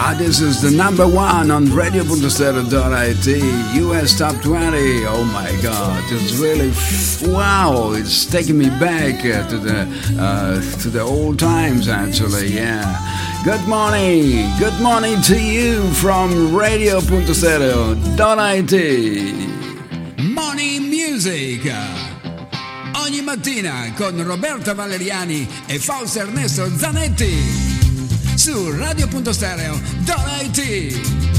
This is the number one on radio.stereo.it, US Top 20. Oh my God, it's really, wow, it's taking me back to the old times actually, yeah. Good morning to you from radio.stereo.it. Morning Music. Ogni mattina con Roberta Valeriani e Fausto Ernesto Zanetti. Su radio.stereo.it.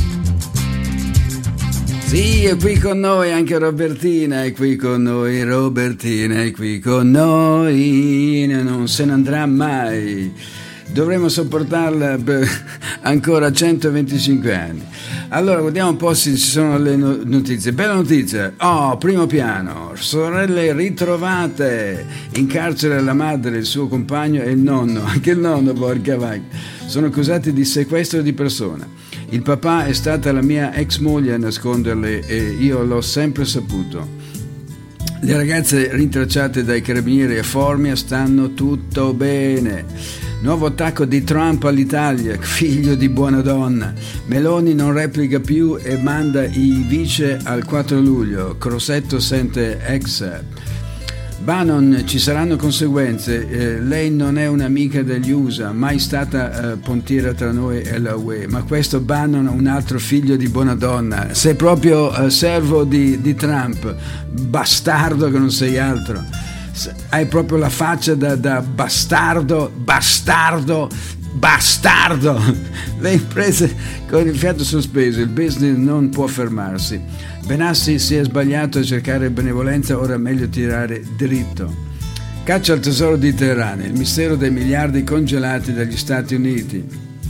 Sì, è qui con noi anche Robertina, è qui con noi Robertina, è qui con noi, non se ne andrà mai. Dovremo sopportarla per ancora 125 anni. Allora, guardiamo un po' se ci sono le notizie. Bella notizia. Oh, primo piano. Sorelle ritrovate. In carcere la madre, il suo compagno e il nonno. Anche il nonno, porca vacca. Sono accusati di sequestro di persona. Il papà è stata la mia ex moglie a nasconderle e io l'ho sempre saputo. Le ragazze rintracciate dai carabinieri a Formia stanno tutto bene. Nuovo attacco di Trump all'Italia, figlio di buona donna. Meloni non replica più e manda i vice al 4 luglio. Crosetto sente ex. Bannon, ci saranno conseguenze. Lei non è un'amica degli USA, mai stata pontiera tra noi e la UE. Ma questo Bannon è un altro figlio di buona donna. Sei proprio servo di Trump. Bastardo che non sei altro. Hai proprio la faccia da bastardo. Le imprese con il fiato sospeso, il business non può fermarsi. Benassi si è sbagliato a cercare benevolenza, ora è meglio tirare dritto. Caccia al tesoro di Teheran, il mistero dei miliardi congelati dagli Stati Uniti.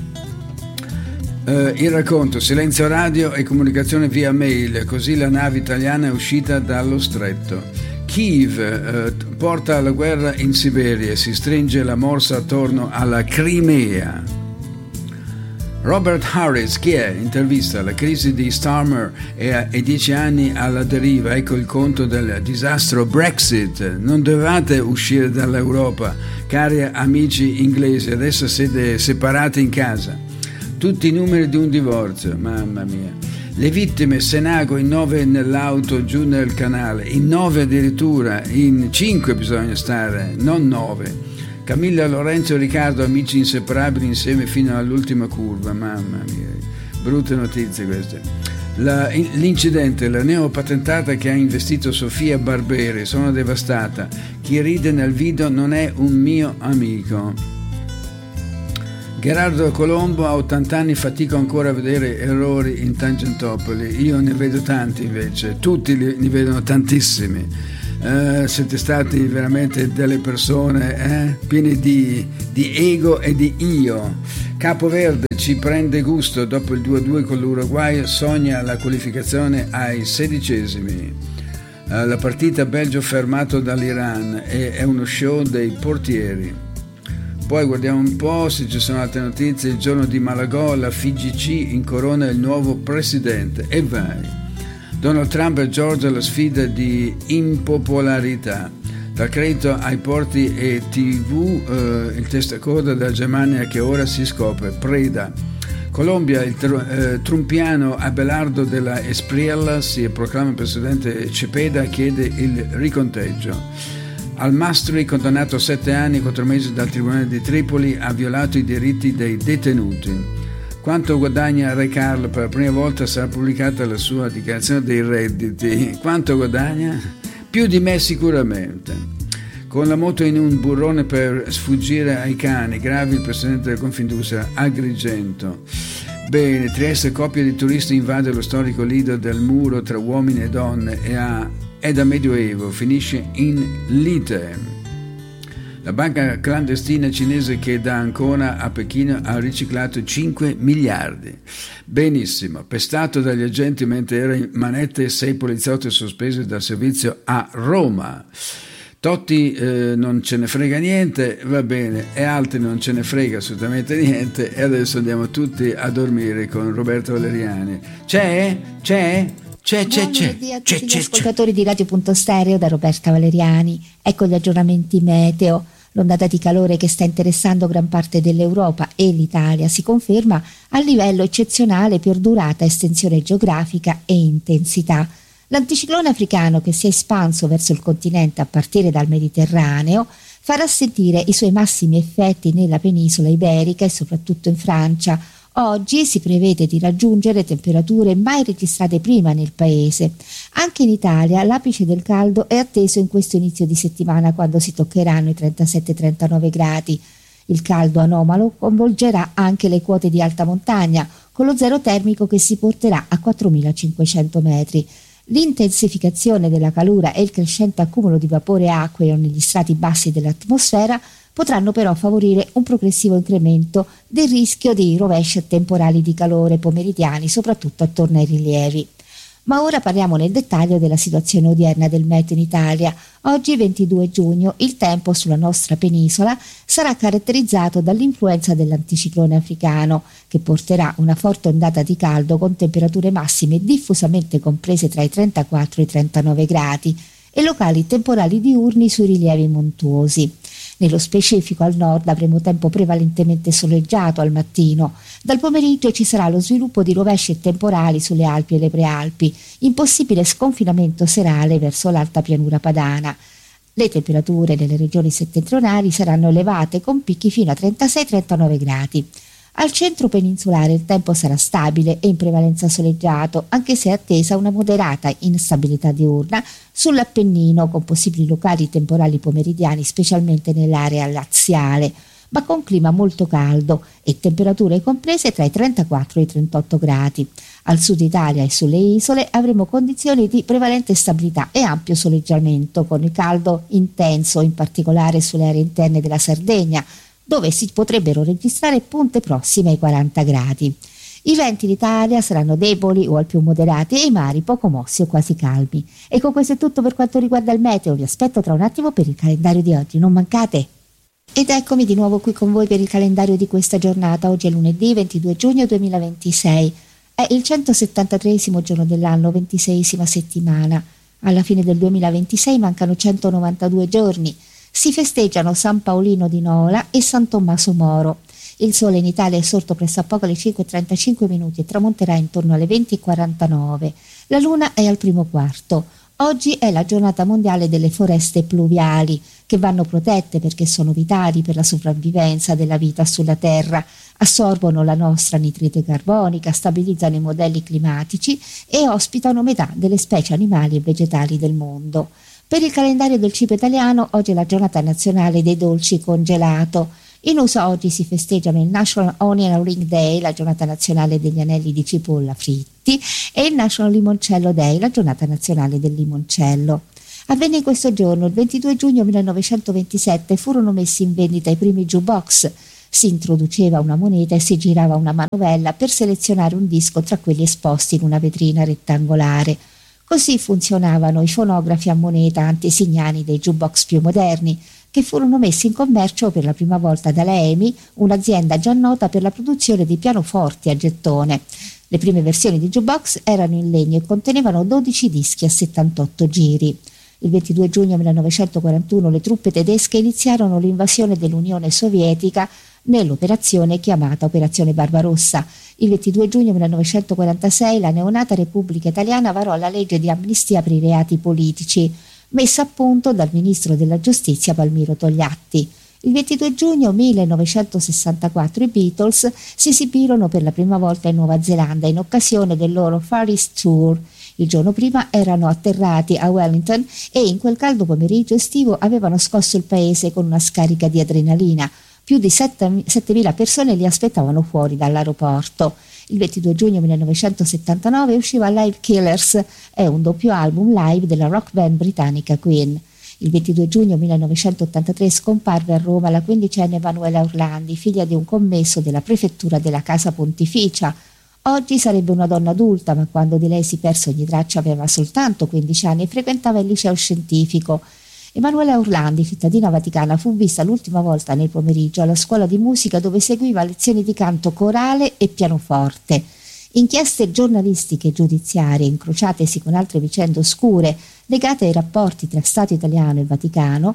Il racconto, silenzio radio e comunicazione via mail, così la nave italiana è uscita dallo stretto. Kiev porta alla guerra in Siberia e si stringe la morsa attorno alla Crimea. Robert Harris, chi è? Intervista, la crisi di Starmer e 10 anni alla deriva, ecco il conto del disastro Brexit. Non dovevate uscire dall'Europa, cari amici inglesi, adesso siete separati in casa. Tutti i numeri di un divorzio, mamma mia. Le vittime, Senago, in 9 nell'auto giù nel canale, in 9 addirittura, in 5 bisogna stare, non 9. Camilla, Lorenzo e Riccardo, amici inseparabili insieme fino all'ultima curva, mamma mia, brutte notizie queste. L'incidente, la neopatentata che ha investito Sofia Barberi, sono devastata, chi ride nel video non è un mio amico. Gerardo Colombo a 80 anni, fatico ancora a vedere errori in Tangentopoli. Io ne vedo tanti invece, tutti ne vedono tantissimi. Siete stati veramente delle persone piene di ego e di io. Capoverde ci prende gusto dopo il 2-2 con l'Uruguay, sogna la qualificazione ai 16esimi. La partita Belgio fermato dall'Iran è uno show dei portieri. Poi guardiamo un po' se ci sono altre notizie. Il giorno di Malagò, la FIGC incorona il nuovo presidente e vai. Donald Trump e Georgia la sfida di impopolarità. Dal credito ai porti e TV, il testacoda della Germania che ora si scopre. Preda. Colombia, il trumpiano Abelardo della Espriella si proclama presidente. Cepeda chiede il riconteggio. Al-Mastri, condannato a 7 anni e 4 mesi dal Tribunale di Tripoli, ha violato i diritti dei detenuti. Quanto guadagna Re Carlo? Per la prima volta sarà pubblicata la sua dichiarazione dei redditi. Quanto guadagna? Più di me sicuramente. Con la moto in un burrone per sfuggire ai cani, gravi il presidente del Confindustria Agrigento. Bene, Trieste, coppia di turisti invade lo storico lido del muro tra uomini e donne è da medioevo, finisce in lite. La banca clandestina cinese che da Ancona a Pechino ha riciclato 5 miliardi. Benissimo, pestato dagli agenti mentre era in manette 6 poliziotti sospesi dal servizio a Roma. Totti non ce ne frega niente, va bene, e altri non ce ne frega assolutamente niente, e adesso andiamo tutti a dormire con Roberto Valeriani. C'è? Buongiorno a tutti gli ascoltatori di Radio.Stereo da Roberta Valeriani. Ecco gli aggiornamenti meteo. L'ondata di calore che sta interessando gran parte dell'Europa e l'Italia si conferma a livello eccezionale per durata, estensione geografica e intensità. L'anticiclone africano, che si è espanso verso il continente a partire dal Mediterraneo, farà sentire i suoi massimi effetti nella penisola iberica e soprattutto in Francia. Oggi si prevede di raggiungere temperature mai registrate prima nel paese. Anche in Italia l'apice del caldo è atteso in questo inizio di settimana, quando si toccheranno i 37-39 gradi. Il caldo anomalo coinvolgerà anche le quote di alta montagna, con lo zero termico che si porterà a 4.500 metri. L'intensificazione della calura e il crescente accumulo di vapore acqueo negli strati bassi dell'atmosfera potranno però favorire un progressivo incremento del rischio di rovesci e temporali di calore pomeridiani, soprattutto attorno ai rilievi. Ma ora parliamo nel dettaglio della situazione odierna del meteo in Italia. Oggi, 22 giugno, il tempo sulla nostra penisola sarà caratterizzato dall'influenza dell'anticiclone africano, che porterà una forte ondata di caldo con temperature massime diffusamente comprese tra i 34 e i 39 gradi e locali temporali diurni sui rilievi montuosi. Nello specifico al nord avremo tempo prevalentemente soleggiato al mattino. Dal pomeriggio ci sarà lo sviluppo di rovesci e temporali sulle Alpi e le Prealpi, in possibile sconfinamento serale verso l'alta pianura padana. Le temperature nelle regioni settentrionali saranno elevate, con picchi fino a 36-39 gradi. Al centro peninsulare il tempo sarà stabile e in prevalenza soleggiato, anche se è attesa una moderata instabilità diurna sull'Appennino, con possibili locali temporali pomeridiani, specialmente nell'area laziale, ma con clima molto caldo e temperature comprese tra i 34 e i 38 gradi. Al sud Italia e sulle isole avremo condizioni di prevalente stabilità e ampio soleggiamento, con il caldo intenso, in particolare sulle aree interne della Sardegna, dove si potrebbero registrare punte prossime ai 40 gradi. I venti d'Italia saranno deboli o al più moderati e i mari poco mossi o quasi calmi. E con questo è tutto per quanto riguarda il meteo. Vi aspetto tra un attimo per il calendario di oggi, non mancate! Ed eccomi di nuovo qui con voi per il calendario di questa giornata. Oggi è lunedì 22 giugno 2026. È il 173esimo giorno dell'anno, 26esima settimana. Alla fine del 2026 mancano 192 giorni. Si festeggiano San Paolino di Nola e San Tommaso Moro. Il sole in Italia è sorto pressappoco alle 5:35 e tramonterà intorno alle 20:49. La luna è al primo quarto. Oggi è la giornata mondiale delle foreste pluviali, che vanno protette perché sono vitali per la sopravvivenza della vita sulla Terra, assorbono la nostra anidride carbonica, stabilizzano i modelli climatici e ospitano metà delle specie animali e vegetali del mondo. Per il calendario del cibo italiano, oggi è la giornata nazionale dei dolci con gelato. In USA oggi si festeggiano il National Onion Ring Day, la giornata nazionale degli anelli di cipolla fritti, e il National Limoncello Day, la giornata nazionale del limoncello. Avvenne in questo giorno, il 22 giugno 1927, furono messi in vendita i primi jukebox. Si introduceva una moneta e si girava una manovella per selezionare un disco tra quelli esposti in una vetrina rettangolare. Così funzionavano i fonografi a moneta antesignani dei jukebox più moderni, che furono messi in commercio per la prima volta dalla EMI, un'azienda già nota per la produzione di pianoforti a gettone. Le prime versioni di jukebox erano in legno e contenevano 12 dischi a 78 giri. Il 22 giugno 1941 le truppe tedesche iniziarono l'invasione dell'Unione Sovietica nell'operazione chiamata Operazione Barbarossa. Il 22 giugno 1946 la neonata Repubblica Italiana varò la legge di amnistia per i reati politici, messa a punto dal ministro della Giustizia Palmiro Togliatti. Il 22 giugno 1964 i Beatles si esibirono per la prima volta in Nuova Zelanda in occasione del loro Far East Tour. Il giorno prima erano atterrati a Wellington e in quel caldo pomeriggio estivo avevano scosso il paese con una scarica di adrenalina. Più di 7.000 persone li aspettavano fuori dall'aeroporto. Il 22 giugno 1979 usciva Live Killers, è un doppio album live della rock band britannica Queen. Il 22 giugno 1983 scomparve a Roma la quindicenne Emanuela Orlandi, figlia di un commesso della prefettura della Casa Pontificia. Oggi sarebbe una donna adulta, ma quando di lei si perse ogni traccia aveva soltanto 15 anni e frequentava il liceo scientifico. Emanuela Orlandi, cittadina vaticana, fu vista l'ultima volta nel pomeriggio alla scuola di musica, dove seguiva lezioni di canto corale e pianoforte. Inchieste giornalistiche e giudiziarie, incrociatesi con altre vicende oscure legate ai rapporti tra Stato italiano e Vaticano,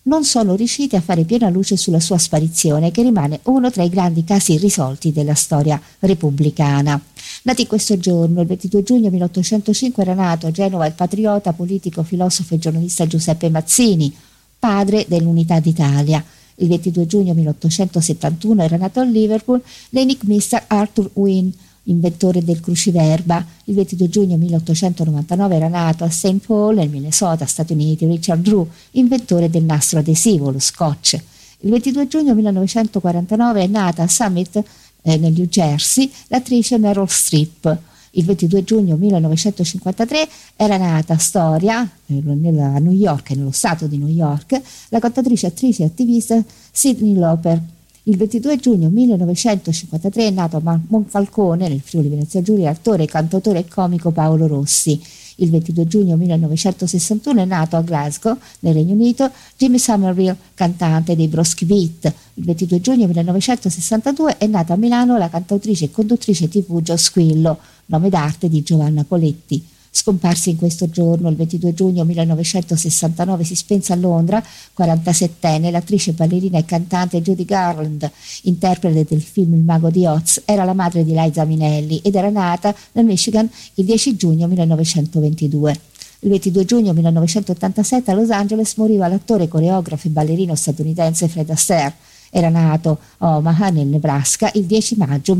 non sono riusciti a fare piena luce sulla sua sparizione, che rimane uno tra i grandi casi irrisolti della storia repubblicana. Nato in questo giorno, il 22 giugno 1805, era nato a Genova il patriota, politico, filosofo e giornalista Giuseppe Mazzini, padre dell'Unità d'Italia. Il 22 giugno 1871 era nato a Liverpool l'enigmista Arthur Wynne, inventore del cruciverba. Il 22 giugno 1899 era nato a St. Paul, nel Minnesota, Stati Uniti, Richard Drew, inventore del nastro adesivo, lo scotch. Il 22 giugno 1949 è nata a Summit, nel New Jersey, l'attrice Meryl Streep. Il 22 giugno 1953 era nata a Astoria, nella New York, nello stato di New York, la cantatrice, attrice e attivista Cyndi Lauper. Il 22 giugno 1953 è nato a Monfalcone, nel Friuli Venezia Giulia, l'attore, cantautore e comico Paolo Rossi. Il 22 giugno 1961 è nato a Glasgow, nel Regno Unito, Jimmy Somerville, cantante dei Broski Beat. Il 22 giugno 1962 è nata a Milano la cantautrice e conduttrice TV Gio Squillo, nome d'arte di Giovanna Coletti. Scomparsi in questo giorno, il 22 giugno 1969, si spense a Londra, 47enne, l'attrice, ballerina e cantante Judy Garland, interprete del film Il Mago di Oz. Era la madre di Liza Minnelli ed era nata nel Michigan il 10 giugno 1922. Il 22 giugno 1987 a Los Angeles moriva l'attore, coreografo e ballerino statunitense Fred Astaire. Era nato a Omaha, nel Nebraska, il 10 maggio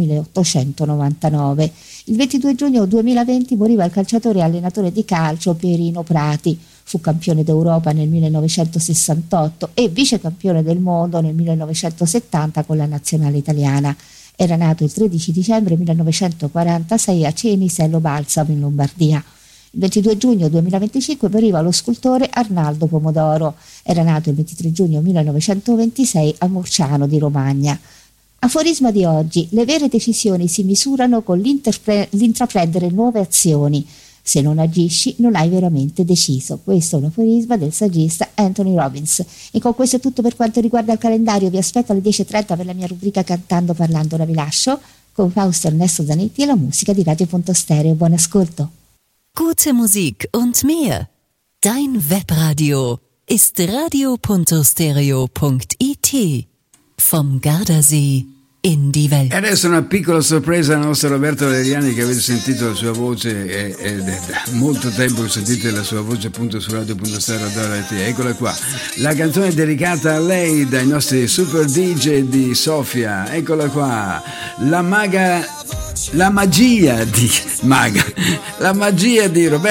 1899. Il 22 giugno 2020 moriva il calciatore e allenatore di calcio Pierino Prati. Fu campione d'Europa nel 1968 e vicecampione del mondo nel 1970 con la nazionale italiana. Era nato il 13 dicembre 1946 a Cenisello Balsamo, in Lombardia. Il 22 giugno 2025 moriva lo scultore Arnaldo Pomodoro. Era nato il 23 giugno 1926 a Murciano di Romagna. Aforisma di oggi: le vere decisioni si misurano con l'intraprendere nuove azioni. Se non agisci non hai veramente deciso. Questo è un aforisma del saggista Anthony Robbins. E con questo è tutto per quanto riguarda il calendario. Vi aspetto alle 10:30 per la mia rubrica Cantando Parlando. Ora vi lascio con Fausto Ernesto Zanetti e la musica di Radio Punto Stereo. Buon ascolto. Gute Musik und mehr. Dein Webradio ist radio.stereo.it. Vom Gardasee in die Welt. E adesso una piccola sorpresa al nostro Roberto Valeriani, che avete sentito la sua voce, ed è da molto tempo che sentite la sua voce appunto su radio.stereo.it. Eccola qua, la canzone dedicata a lei dai nostri super DJ di Sofia. Eccola qua, la magia di Roberto